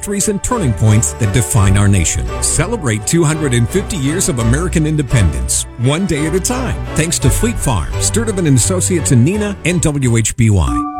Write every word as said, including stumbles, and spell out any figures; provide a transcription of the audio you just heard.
victories and turning points that define our nation. Celebrate two hundred fifty years of American independence, one day at a time. Thanks to Fleet Farm, Sturtevant and Associates in Neenah, and W H B Y.